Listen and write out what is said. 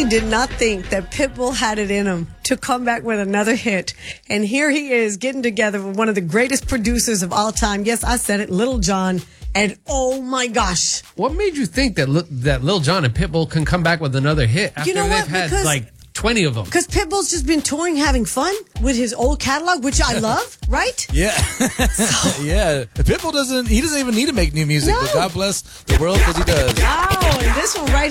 honestly did not think that Pitbull had it in him to come back with another hit. And here he is getting together with one of the greatest producers of all time. Yes, I said it, Lil Jon. And oh my gosh. What made you think that Lil Jon and Pitbull can come back with another hit after they've had like 20 of them? Because Pitbull's just been touring, having fun with his old catalog, which I love, right? Yeah. Yeah. Pitbull doesn't even need to make new music, but God bless the world because he does. Oh, and this one right here.